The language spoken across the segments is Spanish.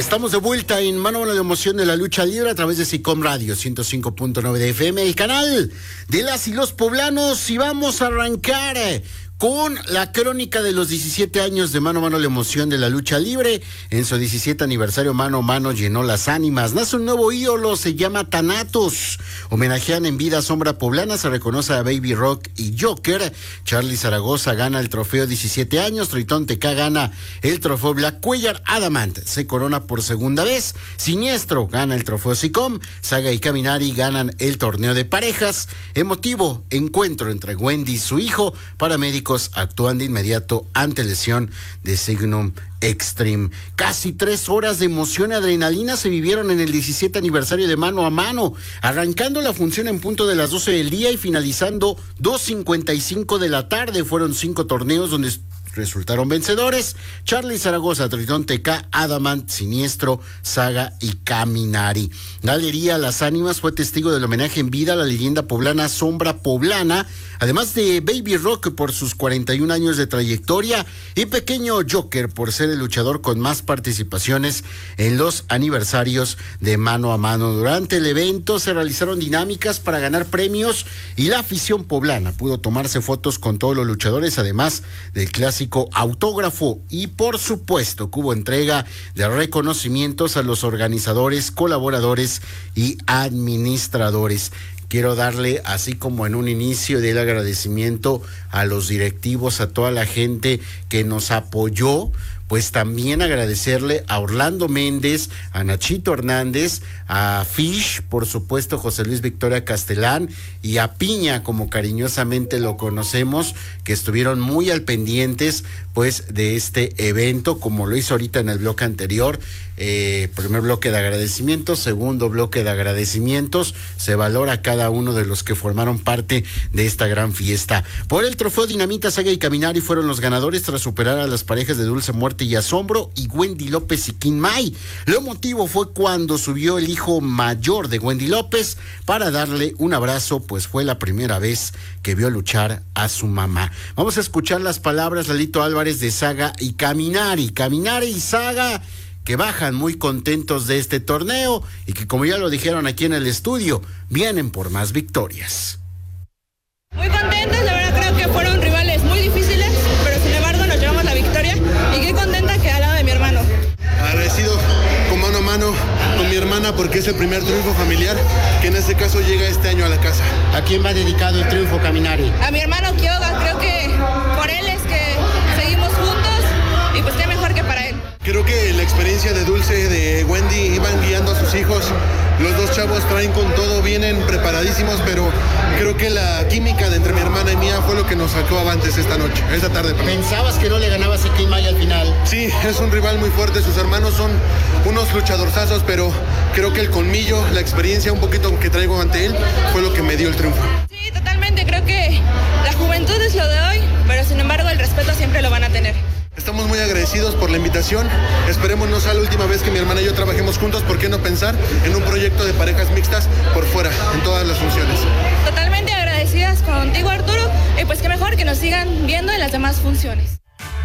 Estamos de vuelta en Mano a Mano de Emoción de la Lucha Libre a través de SICOM Radio 105.9 de FM, el canal de las y los poblanos, y vamos a arrancar con la crónica de los 17 años de Mano a Mano de Emoción de la Lucha Libre. En su 17 aniversario, Mano a Mano llenó las ánimas. Nace un nuevo ídolo, se llama Thanatos. Homenajean en vida a Sombra Poblana, se reconoce a Baby Rock y Joker. Charly Zaragoza gana el trofeo 17 años. Tritón TK gana el trofeo Black Cuellar. Adamant se corona por segunda vez. Siniestro gana el trofeo SICOM. Saga y Caminari ganan el torneo de parejas. Emotivo encuentro entre Wendy y su hijo. Paramédicos actúan de inmediato ante lesión de Signum Extreme. Casi 3 horas de emoción y adrenalina se vivieron en el 17 aniversario de Mano a Mano, arrancando la función en punto de las 12 del día y finalizando 2:55 de la tarde. Fueron 5 torneos donde resultaron vencedores: Charly Zaragoza, Tritón TK, Adamant, Siniestro, Saga y Caminari. Galería Las Ánimas fue testigo del homenaje en vida a la leyenda poblana Sombra Poblana, además de Baby Rock por sus 41 años de trayectoria y Pequeño Joker por ser el luchador con más participaciones en los aniversarios de Mano a Mano. Durante el evento se realizaron dinámicas para ganar premios y la afición poblana pudo tomarse fotos con todos los luchadores, además del clásico autógrafo, y por supuesto que hubo entrega de reconocimientos a los organizadores, colaboradores y administradores. Quiero darle, así como en un inicio, del agradecimiento a los directivos, a toda la gente que nos apoyó. Pues también agradecerle a Orlando Méndez, a Nachito Hernández, a Fish, por supuesto, José Luis Victoria Castelán, y a Piña, como cariñosamente lo conocemos, que estuvieron muy al pendientes pues de este evento, como lo hizo ahorita en el bloque anterior. Primer bloque de agradecimientos, segundo bloque de agradecimientos. Se valora a cada uno de los que formaron parte de esta gran fiesta. Por el trofeo Dinamita, Saga y Caminari fueron los ganadores tras superar a las parejas de Dulce Muerte y Asombro y Wendy López y Kim May. Lo emotivo fue cuando subió el hijo mayor de Wendy López para darle un abrazo, pues fue la primera vez que vio luchar a su mamá. Vamos a escuchar las palabras, Lalito Álvarez, de Saga y Caminari. Caminari y Saga, que bajan muy contentos de este torneo y que, como ya lo dijeron aquí en el estudio, vienen por más victorias. Muy contentos, la verdad creo que fueron rivales muy difíciles, pero sin embargo nos llevamos la victoria y qué contenta que al lado de mi hermano. Agradecido con Mano a Mano con mi hermana porque es el primer triunfo familiar que en este caso llega este año a la casa. ¿A quién va dedicado el triunfo, Caminari? A mi hermano Kyoga, creo que por él es que seguimos juntos y pues qué mejor que para él. Creo que la experiencia de Dulce, de Wendy, iban guiando a sus hijos. Los dos chavos traen con todo, vienen preparadísimos, pero creo que la química de entre mi hermana y mía fue lo que nos sacó avantes esta tarde. ¿Pensabas que no le ganabas a Kim May al final? Sí, es un rival muy fuerte, sus hermanos son unos luchadorzazos, pero creo que el colmillo, la experiencia un poquito que traigo ante él, fue lo que me dio el triunfo. Sí, totalmente, creo que la juventud es lo de hoy, pero sin embargo el respeto siempre lo van a tener. Estamos muy agradecidos por la invitación. Esperemos no sea la última vez que mi hermana y yo trabajemos juntos. ¿Por qué no pensar en un proyecto de parejas mixtas por fuera, en todas las funciones? Totalmente agradecidas contigo, Arturo, y pues qué mejor que nos sigan viendo en las demás funciones.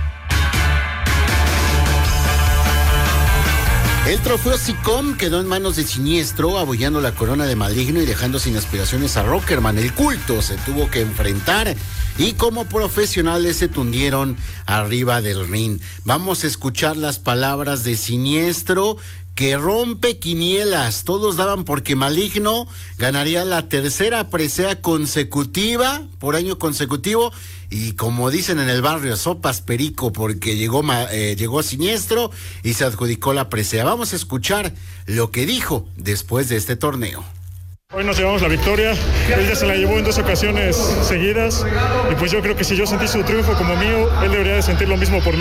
El trofeo SICOM quedó en manos de Siniestro, abollando la corona de Maligno y dejando sin aspiraciones a Rockerman. El culto se tuvo que enfrentar y como profesionales se tundieron arriba del ring. Vamos a escuchar las palabras de Siniestro, que rompe quinielas. Todos daban porque Maligno ganaría la tercera presea consecutiva, por año consecutivo, y como dicen en el barrio, sopas perico, porque llegó Siniestro y se adjudicó la presea. Vamos a escuchar lo que dijo después de este torneo. Hoy nos llevamos la victoria, él ya se la llevó en 2 ocasiones seguidas y pues yo creo que si yo sentí su triunfo como mío, él debería de sentir lo mismo por mí.